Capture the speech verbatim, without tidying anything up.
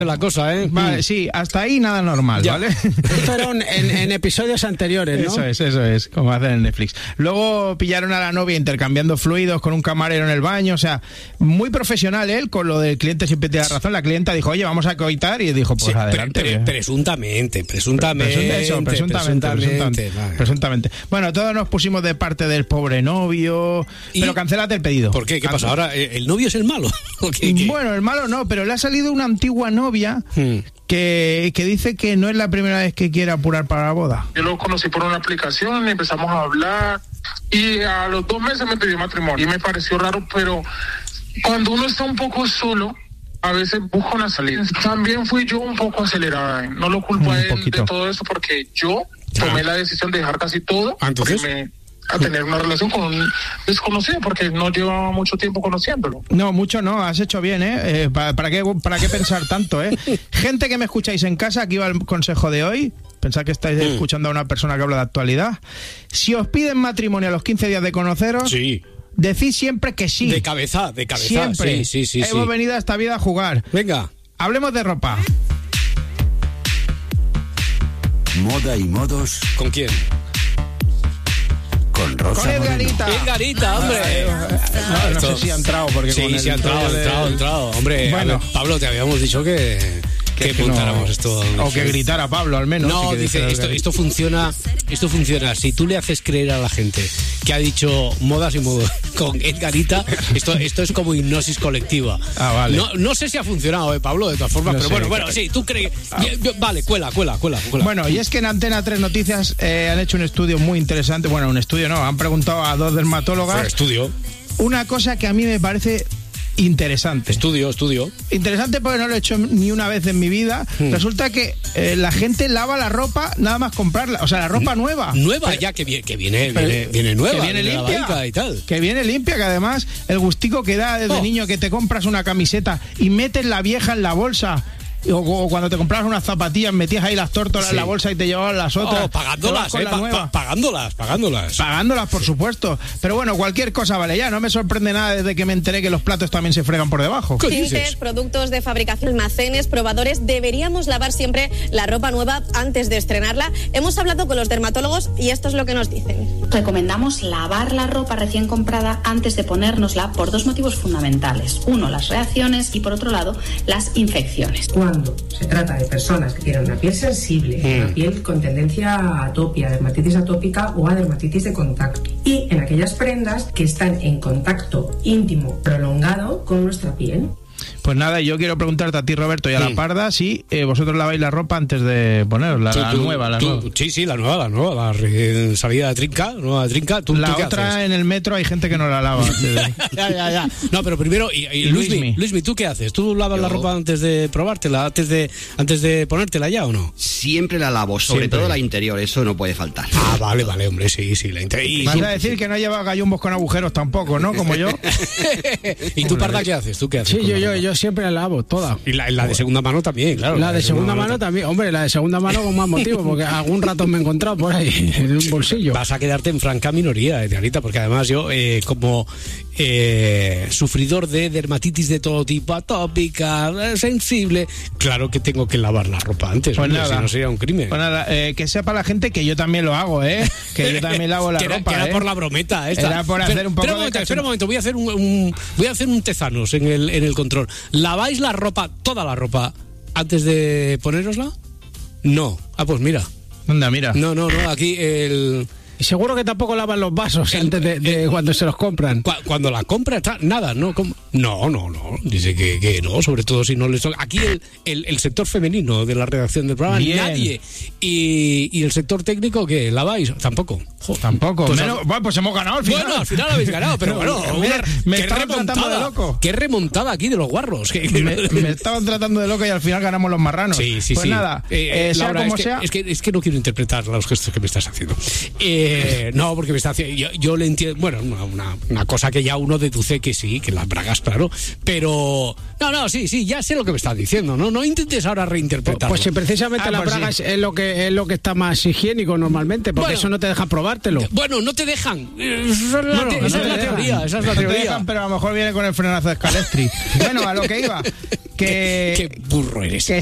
la cosa, ¿eh? Vale, sí, hasta ahí nada normal, Ya. ¿vale? Esto era un- en, en episodios anteriores, ¿no? Eso es, eso es, como hacen en Netflix. Luego pillaron a la novia intercambiando fluidos con un camarero en el baño, o sea, muy profesional él, con lo del cliente siempre tiene razón. La clienta dijo, oye, vamos a coitar, y dijo, pues Sí, adelante. pre- pre- presuntamente, presuntamente. Presun- eso, presuntamente, presuntamente, vale. presuntamente. Bueno, todos nos pusimos de parte del pobre novio, ¿Y? pero cancélate el pedido. ¿Por qué? ¿Qué pasa? ¿Ahora eh, el novio es el malo? ¿O qué- qué? Bueno, el malo no, pero le ha salido una antigua novia Hmm. que, que dice que no es la primera vez que quiere apurar para la boda. Yo lo conocí por una aplicación, empezamos a hablar y a los dos meses me pidió matrimonio y me pareció raro, pero cuando uno está un poco solo, a veces busca una salida. También fui yo un poco acelerada, ¿eh? No lo culpo Un a él poquito. de todo eso porque yo tomé la decisión de dejar casi todo Ah, ¿entonces? porque me- a tener una relación con un desconocido porque no llevaba mucho tiempo conociéndolo. No, mucho no, has hecho bien, ¿eh? eh ¿para, para qué, ¿Para qué pensar tanto, eh? Gente que me escucháis en casa, aquí va el consejo de hoy. Pensad que estáis Mm. escuchando a una persona que habla de actualidad. Si os piden matrimonio a los quince días de conoceros, Sí. decid siempre que sí. De cabeza, de cabeza. Siempre. Sí, sí, sí. Hemos sí. venido a esta vida a jugar. Venga. Hablemos de ropa. Moda y modos ¿Con quién? con Rosa Con Moreno. Edgarita. Edgarita, hombre. No, no Esto- sé si ha entrado, porque Sí, con el sí ha entrado, ha rollo de- entrado, ha entrado. Hombre, Bueno. a ver, Pablo, te habíamos dicho que, que, que no- montáramos esto. O que gritara Pablo, al menos. No, si queréis dice, hacer esto, algo. esto funciona, esto funciona. Si tú le haces creer a la gente que ha dicho modas y modos con Edgarita, esto, esto es como hipnosis colectiva. Ah, vale. No, no sé si ha funcionado, eh, Pablo, de todas formas, No pero sé. bueno, bueno, sí, tú crees. Bien, bien, Vale, cuela, cuela, cuela, cuela. Bueno, y es que en Antena tres Noticias eh, han hecho un estudio muy interesante. Bueno, un estudio no, han preguntado a dos dermatólogas estudio, una cosa que a mí me parece interesante. estudio, estudio. Interesante porque no lo he hecho ni una vez en mi vida. Hmm. Resulta que eh, la gente lava la ropa nada más comprarla. O sea, la ropa nueva. Nueva Pero- ya, que viene, que viene, pero- viene, viene nueva. que viene limpia lavadica y tal. Que viene limpia, que además el gustico que da desde Oh. niño que te compras una camiseta y metes la vieja en la bolsa. O, o cuando te comprabas unas zapatillas, metías ahí las tórtolas Sí. en la bolsa y te llevabas las otras. Oh, pagándolas, Te vas con eh, la pa- nueva. pa- pagándolas, pagándolas. Pagándolas, por supuesto. Pero bueno, cualquier cosa vale ya. No me sorprende nada desde que me enteré que los platos también se fregan por debajo. ¿Qué Tintes, dices? productos de fabricación, almacenes, probadores. Deberíamos lavar siempre la ropa nueva antes de estrenarla. Hemos hablado con los dermatólogos y esto es lo que nos dicen. Recomendamos lavar la ropa recién comprada antes de ponérnosla por dos motivos fundamentales. Uno, las reacciones y por otro lado, las infecciones. Cuando se trata de personas que tienen una piel sensible, Mm. una piel con tendencia a atopia, dermatitis atópica o a dermatitis de contacto, y en aquellas prendas que están en contacto íntimo prolongado con nuestra piel. Pues nada, yo quiero preguntarte a ti, Roberto, y a la Parda, si eh, vosotros laváis la ropa antes de ponerla, la, Tú- tú- nueva, la tú- nueva. Sí, sí, la nueva, la nueva, la recién salida de trinca, nueva de trinca. ¿Tú, La tú qué otra haces? en el metro hay gente que no la lava. antes de- ya, ya, ya. No, pero primero, y, y Luismi, Luismi. Luismi, ¿tú qué haces? ¿Tú lavas la ropa antes de probártela, antes de antes de ponértela ya o no? Siempre la lavo, sobre Siempre. todo la interior, eso no puede faltar. Ah, vale, vale, hombre, sí, sí, la inter- y, Vas a decir que no lleva gallumbos con agujeros tampoco, ¿no? Como yo. ¿Y tú, Parda, qué haces? ¿Tú qué haces? Sí, con yo, la yo, ropa? yo siempre la lavo, toda. Y la, la de segunda mano también, claro. La de segunda mano también, hombre, la de segunda mano con más motivo, porque algún rato me he encontrado por ahí en un bolsillo. Vas a quedarte en franca minoría, Edgarita, porque además yo, eh, como eh, sufridor de dermatitis de todo tipo, atópica, eh, sensible, claro que tengo que lavar la ropa antes, Pues hombre, nada. si no sería un crimen. Pues nada, eh, que sepa la gente que yo también lo hago, ¿eh? Que yo también lavo la que era, ropa, que era ¿eh? por la brometa esta. Era por hacer Espera- un poco espera de momento, cachondeo. espera un momento, voy a hacer un, un- voy a hacer un tezanos en el, en el control. ¿Laváis la ropa, toda la ropa, antes de ponérosla? No. Ah, pues mira. Anda, mira. No, no, no, aquí el... Y seguro que tampoco lavan los vasos El- antes de, de cuando se los compran. Cu- Cuando la compra está nada, ¿no? ¿Cómo? No, no, no. Dice que, que no, sobre todo si no les toca. Aquí el, el, el sector femenino de la redacción del programa, Bien. nadie. Y, y el sector técnico, ¿qué? ¿Laváis? Tampoco. Jo. Tampoco. Pues Menos- a- bueno, pues hemos ganado al final. Bueno, al final habéis ganado, pero bueno, Me- una- me qué estaban tratando remontada, de loco. qué remontada aquí de los guarros. Que- Me, me estaban tratando de loco y al final ganamos los marranos. Sí, sí, pues sí. nada, Eh, eh, sea Laura, como es que, sea. Es que, es que no quiero interpretar los gestos que me estás haciendo. Eh, Eh, no, porque me está haciendo. Yo, yo le entiendo. Bueno, una, una cosa que ya uno deduce que sí, que las bragas, claro. Pero. No, no, sí, sí, ya sé lo que me estás diciendo. No, no intentes ahora reinterpretarlo. Pues si precisamente Ah, las pues bragas sí. es lo que es lo que está más higiénico normalmente, porque Bueno. eso no te deja probártelo. Bueno, no te dejan. Esa es la, No, no, te- no esa te es la dejan. teoría. Esa es la No te teoría. dejan, pero a lo mejor viene con el frenazo de Scalestri. Bueno, a lo que iba. Que, Qué burro eres. que